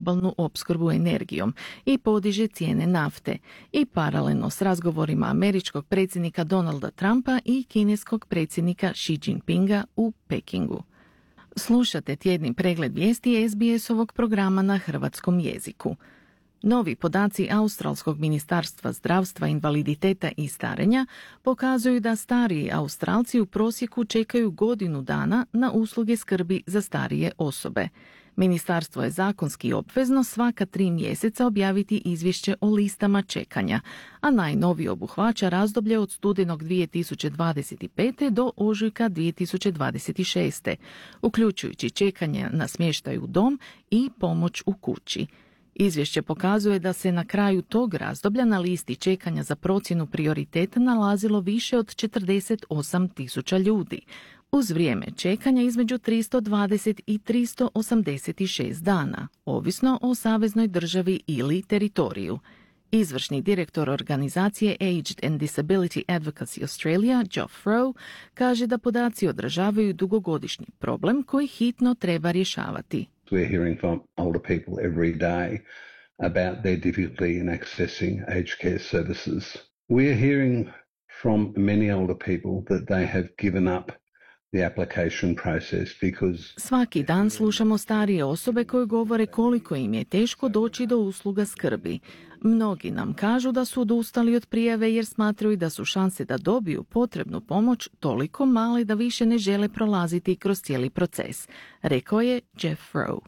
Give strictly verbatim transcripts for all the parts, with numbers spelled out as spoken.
globalnu opskrbu energijom i podiže cijene nafte, i paralelno s razgovorima američkog predsjednika Donalda Trumpa i kineskog predsjednika Xi Jinpinga u Pekingu. Slušate tjedni pregled vijesti es be esovog programa na hrvatskom jeziku. Novi podaci Australskog ministarstva zdravstva, invaliditeta i starenja pokazuju da stariji Australci u prosjeku čekaju godinu dana na usluge skrbi za starije osobe. Ministarstvo je zakonski obvezno svaka tri mjeseca objaviti izvješće o listama čekanja, a najnoviji obuhvaća razdoblje od studenog dvije tisuće dvadeset pete. do ožujka dvije tisuće dvadeset šeste. uključujući čekanje na smještaj u dom i pomoć u kući. Izvješće pokazuje da se na kraju tog razdoblja na listi čekanja za procjenu prioriteta nalazilo više od četrdeset osam tisuća ljudi, uz vrijeme čekanja između tristo dvadeset i tristo osamdeset šest dana, ovisno o saveznoj državi ili teritoriju. Izvršni direktor organizacije Aged and Disability Advocacy Australia, Geoff Rowe, kaže da podaci odražavaju dugogodišnji problem koji hitno treba rješavati. We're hearing from older people every day about their difficulty in accessing aged care services. We're hearing from many older people that they have given up the application process because Svaki dan slušamo starije osobe koje govore koliko im je teško doći do usluga skrbi. Mnogi nam kažu da su odustali od prijave jer smatraju da su šanse da dobiju potrebnu pomoć toliko male da više ne žele prolaziti kroz cijeli proces, rekao je Jeff Rowe.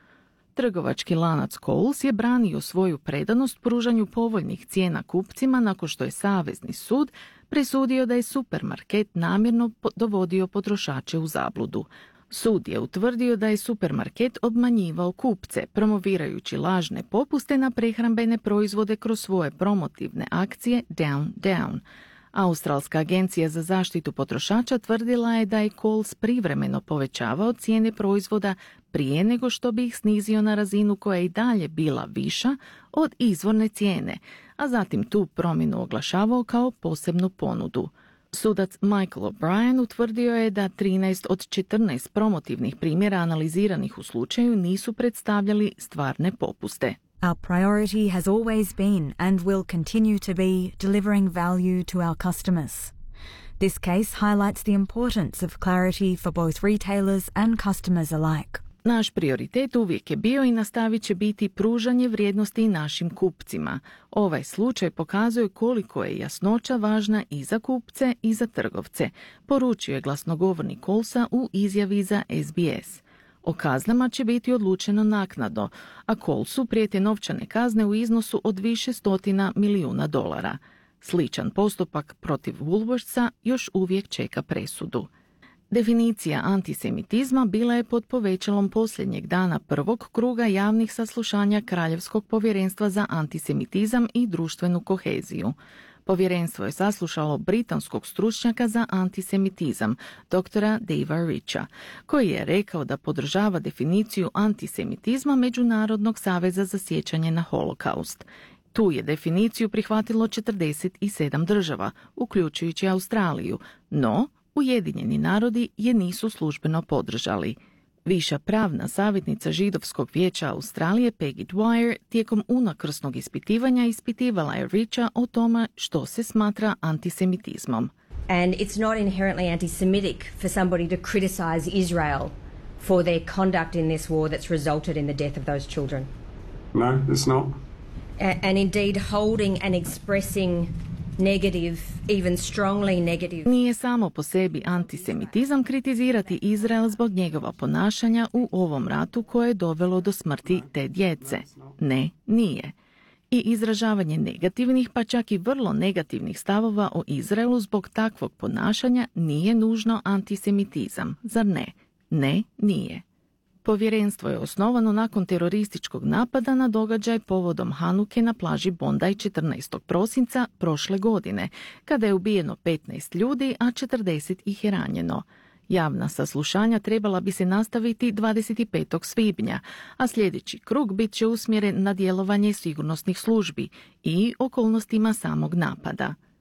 Trgovački lanac Coles je branio svoju predanost pružanju povoljnih cijena kupcima nakon što je Savezni sud presudio da je supermarket namjerno dovodio potrošače u zabludu. Sud je utvrdio da je supermarket obmanjivao kupce, promovirajući lažne popuste na prehrambene proizvode kroz svoje promotivne akcije Down Down. Australska agencija za zaštitu potrošača tvrdila je da je Coles privremeno povećavao cijene proizvoda prije nego što bi ih snizio na razinu koja je i dalje bila viša od izvorne cijene, a zatim tu promjenu oglašavao kao posebnu ponudu. Sudac Michael O'Brien utvrdio je da trinaest od četrnaest promotivnih primjera analiziranih u slučaju nisu predstavljali stvarne popuste. Our priority has always been and will continue to be delivering value to our customers. This case highlights the importance of clarity for both retailers and customers alike. Naš prioritet uvijek je bio i nastavit će biti pružanje vrijednosti našim kupcima. Ovaj slučaj pokazuje koliko je jasnoća važna i za kupce i za trgovce, poručio je glasnogovornik Colesa u izjavi za es be es. O kaznama će biti odlučeno naknadno, a Colesu prijete novčane kazne u iznosu od više stotina milijuna dolara. Sličan postupak protiv Woolworthsa još uvijek čeka presudu. Definicija antisemitizma bila je pod povećalom posljednjeg dana prvog kruga javnih saslušanja Kraljevskog povjerenstva za antisemitizam i društvenu koheziju. Povjerenstvo je saslušalo britanskog stručnjaka za antisemitizam, doktora Davea Richa, koji je rekao da podržava definiciju antisemitizma Međunarodnog saveza za sjećanje na holokaust. Tu je definiciju prihvatilo četrdeset sedam država, uključujući Australiju, no Ujedinjeni narodi je nisu službeno podržali. Viša pravna savjetnica Židovskog vijeća Australije Peggy Dwyer tijekom unakrsnog ispitivanja ispitivala je Richa o tome što se smatra antisemitizmom. And it's not inherently anti-Semitic for somebody to criticize Israel for their conduct in this war that's resulted in the death of those children. No, it's not. A- and indeed holding and expressing negative, even strongly negative. Nije samo po sebi antisemitizam kritizirati Izrael zbog njegova ponašanja u ovom ratu koje je dovelo do smrti te djece. Ne, nije. I izražavanje negativnih, pa čak i vrlo negativnih stavova o Izraelu zbog takvog ponašanja nije nužno antisemitizam, zar ne? Ne, nije. Povjerenstvo je osnovano nakon terorističkog napada na događaj povodom Hanuke na plaži Bondi četrnaestog prosinca prošle godine, kada je ubijeno petnaest ljudi, a četrdeset ih je ranjeno. Javna saslušanja trebala bi se nastaviti dvadeset petog svibnja, a sljedeći krug bit će usmjeren na djelovanje sigurnosnih službi i okolnostima samog napada.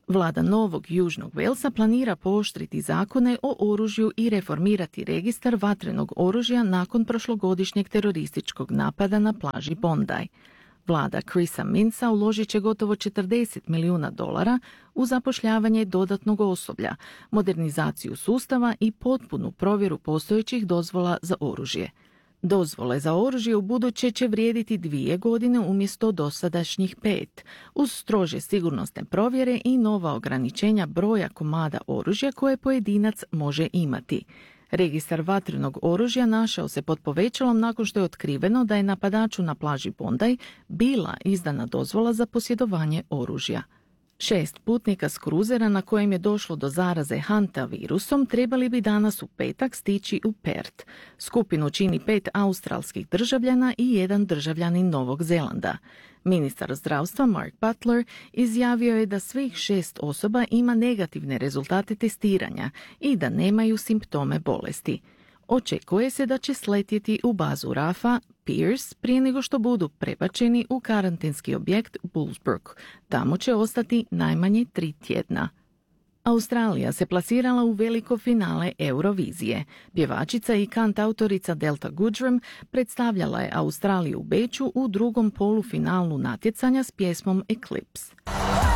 Vlada Novog Južnog Walesa planira pooštriti zakone o oružju i reformirati registar vatrenog oružja nakon prošlogodišnjeg terorističkog napada na plaži Bondi. Vlada Chrisa Minca uložit će gotovo četrdeset milijuna dolara u zapošljavanje dodatnog osoblja, modernizaciju sustava i potpunu provjeru postojećih dozvola za oružje. Dozvole za oružje u buduće će vrijediti dvije godine umjesto dosadašnjih pet, uz strože sigurnosne provjere i nova ograničenja broja komada oružja koje pojedinac može imati. Registar vatrenog oružja našao se pod povećalom nakon što je otkriveno da je napadaču na plaži Bondi bila izdana dozvola za posjedovanje oružja. Šest putnika s kruzera na kojem je došlo do zaraze Hanta virusom trebali bi danas u petak stići u Perth. Skupinu čini pet australskih državljana i jedan državljanin Novog Zelanda. Ministar zdravstva Mark Butler izjavio je da svih šest osoba ima negativne rezultate testiranja i da nemaju simptome bolesti. Očekuje se da će sletjeti u bazu Rafa, Pierce, prije nego što budu prebačeni u karantenski objekt Bullsbrook. Tamo će ostati najmanje tri tjedna. Australija se plasirala u veliko finale Eurovizije. Pjevačica i kantautorica Delta Goodrem predstavljala je Australiju u Beču u drugom polufinalu natjecanja s pjesmom Eclipse.